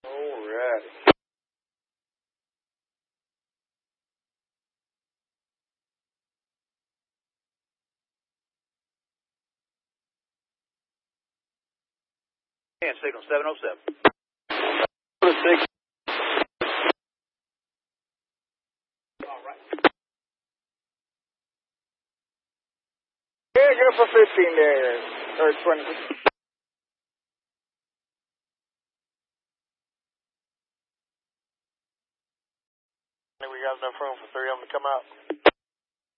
Alrighty. And signal 707. 6. All right. Yeah, go for 15 there, or 20. We got enough room for 3 of them to come out.